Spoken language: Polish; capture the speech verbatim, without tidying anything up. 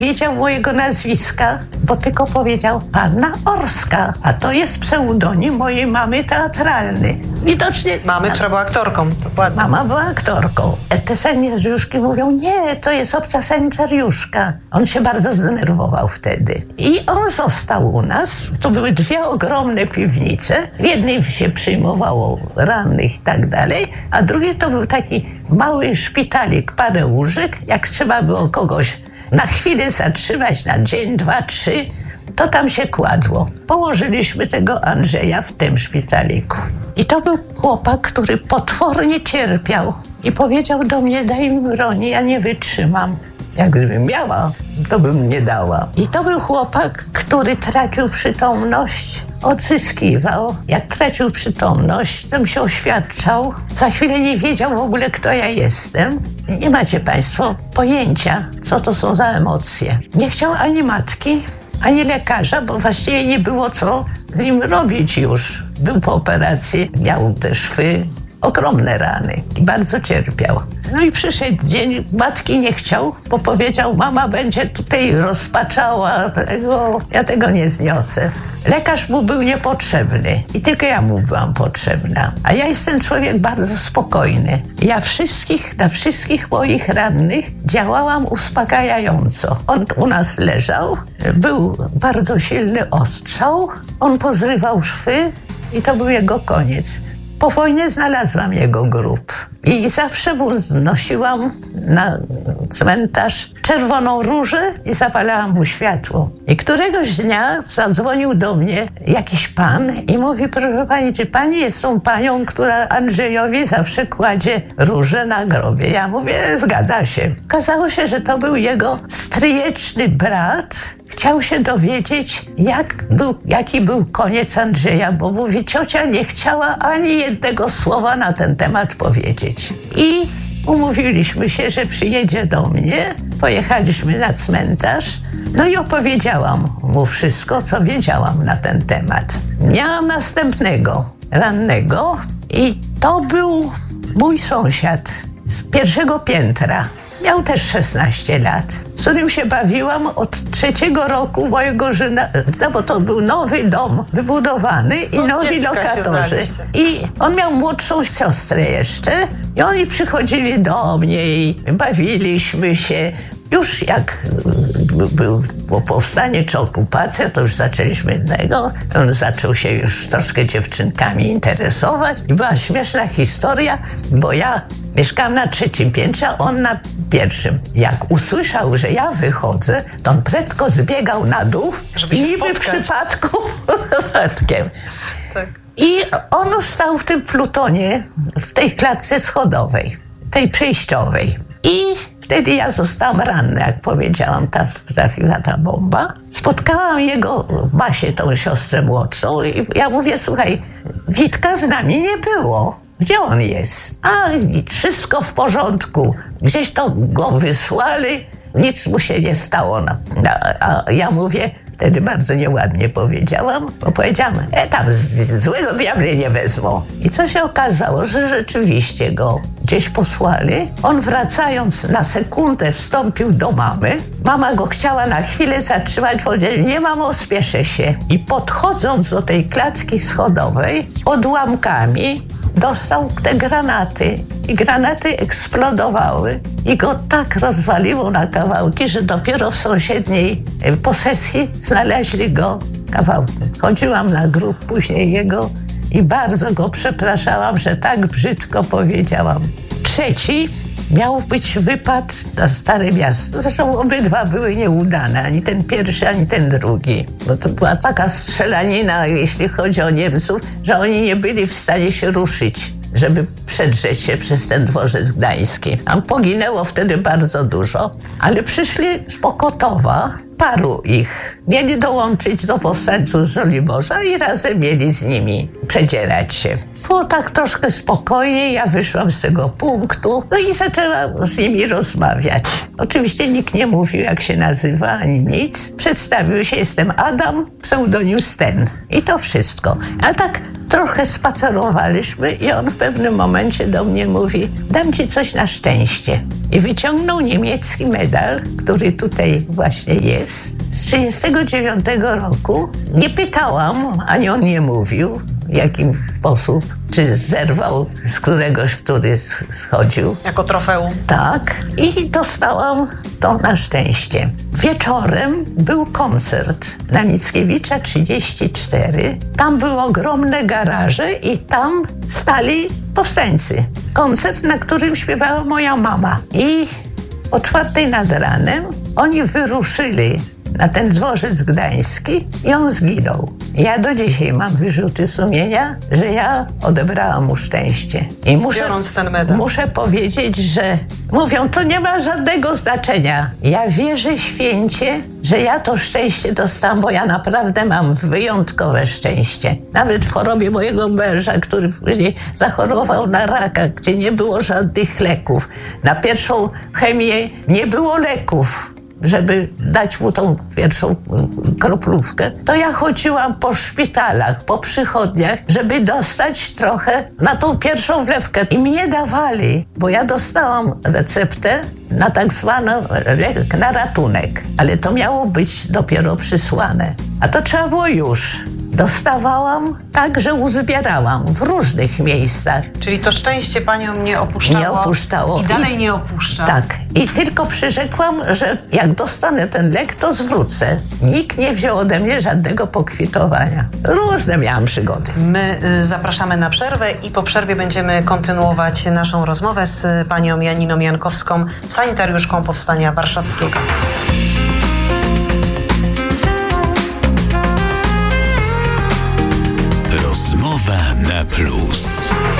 wiedział mojego nazwiska, bo tylko powiedział Panna Orska, a to jest pseudonim mojej mamy teatralny. Widocznie... Mamy, która była aktorką, dokładnie. Mama była aktorką. Te sanitariuszki mówią, nie, to jest obca sanitariuszka. On się bardzo zdenerwował wtedy. I on został u nas. To były dwie ogromne piwnice. W jednej się przyjmowało rannych i tak dalej, a drugiej to był taki mały szpitalik, parę łóżek. Jak trzeba było kogoś na chwilę zatrzymać, na dzień, dwa, trzy, to tam się kładło. Położyliśmy tego Andrzeja w tym szpitaliku. I to był chłopak, który potwornie cierpiał. I powiedział do mnie, daj mi broni, ja nie wytrzymam. Jak gdybym miała, to bym nie dała. I to był chłopak, który tracił przytomność, odzyskiwał. Jak tracił przytomność, to mi się oświadczał. Za chwilę nie wiedział w ogóle, kto ja jestem. Nie macie państwo pojęcia, co to są za emocje. Nie chciał ani matki, ani lekarza, bo właściwie nie było co z nim robić już. Był po operacji, miał te szwy, ogromne rany i bardzo cierpiał. No i przyszedł dzień, matki nie chciał, bo powiedział, mama będzie tutaj rozpaczała tego, ja tego nie zniosę. Lekarz mu był niepotrzebny i tylko ja mu byłam potrzebna. A ja jestem człowiek bardzo spokojny. Ja wszystkich, na wszystkich moich rannych działałam uspokajająco. On u nas leżał, był bardzo silny ostrzał, on pozrywał szwy i to był jego koniec. Po wojnie znalazłam jego grób i zawsze mu nosiłam na cmentarz czerwoną różę i zapalałam mu światło. I któregoś dnia zadzwonił do mnie jakiś pan i mówi, proszę pani, czy pani jest tą panią, która Andrzejowi zawsze kładzie różę na grobie? Ja mówię, zgadza się. Okazało się, że to był jego stryjeczny brat. Chciał się dowiedzieć, jak był, jaki był koniec Andrzeja, bo mówi, ciocia nie chciała ani jednego słowa na ten temat powiedzieć. I umówiliśmy się, że przyjedzie do mnie, pojechaliśmy na cmentarz, no i opowiedziałam mu wszystko, co wiedziałam na ten temat. Miałam następnego rannego i to był mój sąsiad z pierwszego piętra. Miał też szesnaście lat, z którym się bawiłam od trzeciego roku mojego życia, no bo to był nowy dom wybudowany i od nowi lokatorzy. I on miał młodszą siostrę jeszcze i oni przychodzili do mnie i bawiliśmy się. Już jak był powstanie czy okupacja, to już zaczęliśmy tego. On zaczął się już troszkę dziewczynkami interesować. I była śmieszna historia, bo ja mieszkałam na trzecim piętrze, a on na pierwszym. Jak usłyszał, że ja wychodzę, to on prędko zbiegał na dół, żeby się niby spotkać. przypadku, przypadkiem. Tak. I on stał w tym plutonie, w tej klatce schodowej, tej przejściowej. I wtedy ja zostałam ranna, jak powiedziałam, ta, trafiła ta bomba. Spotkałam jego Basię, tą siostrę młodszą i ja mówię, słuchaj, Witka z nami nie było. Gdzie on jest? A wszystko w porządku. Gdzieś to go wysłali, nic mu się nie stało. A, a ja mówię, wtedy bardzo nieładnie powiedziałam, bo powiedziałam, e tam z, z, złego diabli nie wezmą. I co się okazało, że rzeczywiście go gdzieś posłali. On wracając na sekundę wstąpił do mamy. Mama go chciała na chwilę zatrzymać, powiedziała, nie mamo, spieszę się. I podchodząc do tej klatki schodowej, odłamkami dostał te granaty. I granaty eksplodowały i go tak rozwaliło na kawałki, że dopiero w sąsiedniej posesji znaleźli go kawałki. Chodziłam na grób później jego i bardzo go przepraszałam, że tak brzydko powiedziałam. Trzeci miał być wypad na Stare Miasto. Zresztą obydwa były nieudane, ani ten pierwszy, ani ten drugi. Bo to była taka strzelanina, jeśli chodzi o Niemców, że oni nie byli w stanie się ruszyć, żeby przedrzeć się przez ten dworzec gdański. Tam poginęło wtedy bardzo dużo, ale przyszli z Pokotowa, paru ich. Mieli dołączyć do powstańców z Żoliborza i razem mieli z nimi przedzierać się. Było tak troszkę spokojnie, ja wyszłam z tego punktu, no i zaczęłam z nimi rozmawiać. Oczywiście nikt nie mówił, jak się nazywa, ani nic. Przedstawił się, jestem Adam, pseudonim Sten. I to wszystko. A tak trochę spacerowaliśmy i on w pewnym momencie do mnie mówi: dam ci coś na szczęście. I wyciągnął niemiecki medal, który tutaj właśnie jest, z trzydziestego dziewiątego roku. Nie pytałam, ani on nie mówił, w jaki sposób, czy zerwał z któregoś, który schodził. Jako trofeum. Tak. I dostałam to na szczęście. Wieczorem był koncert na Mickiewicza trzydzieści cztery. Tam były ogromne garaże i tam stali powstańcy. Koncert, na którym śpiewała moja mama. I o czwartej nad ranem oni wyruszyli na ten dworzec gdański i on zginął. Ja do dzisiaj mam wyrzuty sumienia, że ja odebrałam mu szczęście. I muszę, biorąc ten medal. Muszę powiedzieć, że mówią, to nie ma żadnego znaczenia. Ja wierzę święcie, że ja to szczęście dostałam, bo ja naprawdę mam wyjątkowe szczęście. Nawet w chorobie mojego męża, który później zachorował na raka, gdzie nie było żadnych leków. Na pierwszą chemię nie było leków, żeby dać mu tą pierwszą kroplówkę, to ja chodziłam po szpitalach, po przychodniach, żeby dostać trochę na tą pierwszą wlewkę. I mnie dawali, bo ja dostałam receptę na tak zwany lek na ratunek, ale to miało być dopiero przysłane. A to trzeba było już. Dostawałam tak, że uzbierałam w różnych miejscach. Czyli to szczęście panią nie opuszczało. Nie opuszczało. I dalej I, nie opuszcza. Tak. I tylko przyrzekłam, że jak dostanę ten lek, to zwrócę. Nikt nie wziął ode mnie żadnego pokwitowania. Różne miałam przygody. My y, zapraszamy na przerwę i po przerwie będziemy kontynuować naszą rozmowę z panią Janiną Jankowską, sanitariuszką Powstania Warszawskiego. Rozmowa na plus.